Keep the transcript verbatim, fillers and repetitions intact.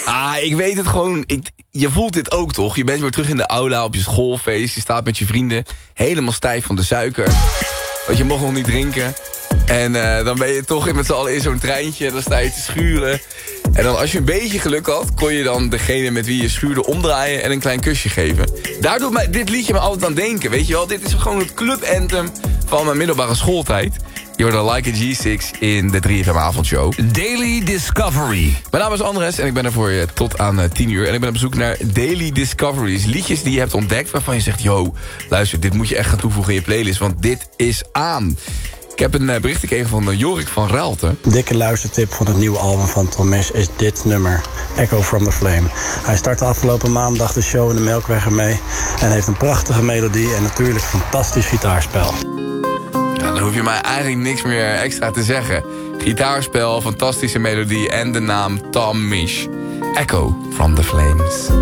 Ah, ik weet het gewoon. Ik, je voelt dit ook, toch? Je bent weer terug in de aula op je schoolfeest. Je staat met je vrienden. Helemaal stijf van de suiker. Want je mocht nog niet drinken. En uh, dan ben je toch met z'n allen in zo'n treintje. Dan sta je te schuren. En dan als je een beetje geluk had, kon je dan degene met wie je schuurde omdraaien en een klein kusje geven. Daar doet mij dit liedje me altijd aan denken. Weet je wel, dit is gewoon het club anthem van mijn middelbare schooltijd. Je hoort Like a G zes in de drie F M avondshow. Daily Discovery. Mijn naam is Andres en ik ben er voor je tot aan tien uur. En ik ben op zoek naar Daily Discoveries. Liedjes die je hebt ontdekt waarvan je zegt... yo, luister, dit moet je echt gaan toevoegen in je playlist, want dit is aan. Ik heb een bericht gekregen van Jorik van Raalte. Dikke luistertip van het nieuwe album van Tom Misch is dit nummer, Echo from the Flame. Hij startte afgelopen maandag de show in de Melkweg ermee en heeft een prachtige melodie en natuurlijk fantastisch gitaarspel. Ja, dan hoef je mij eigenlijk niks meer extra te zeggen. Gitaarspel, fantastische melodie en de naam Tom Misch. Echo from the Flames.